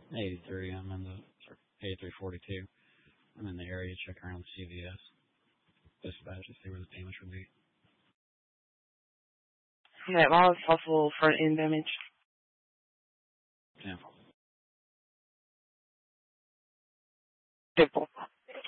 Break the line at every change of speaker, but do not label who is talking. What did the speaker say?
83. I'm in the 8342. I'm in the area. Check around the CVS dispatch to see where the damage would be.
Yeah, all is possible front end damage.
Yeah.
Simple.